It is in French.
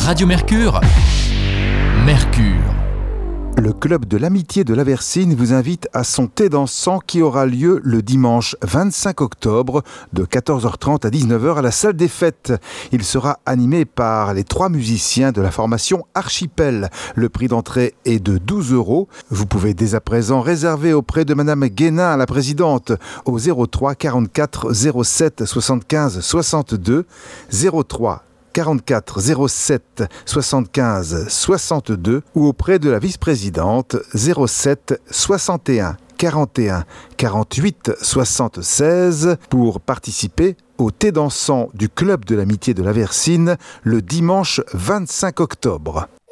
Radio Mercure. Mercure. Le club de l'amitié de l'Aversine vous invite à son thé dansant qui aura lieu le dimanche 25 octobre de 14h30 à 19h à la salle des fêtes. Il sera animé par les 3 musiciens de la formation Archipel. Le prix d'entrée est de 12 €. Vous pouvez dès à présent réserver auprès de Madame Guénin, la présidente, au 03 44 07 75 62 03 44 07 75 62 ou auprès de la vice-présidente 07 61 41 48 76 pour participer au thé dansant du club de l'amitié de l'Aversine le dimanche 25 octobre.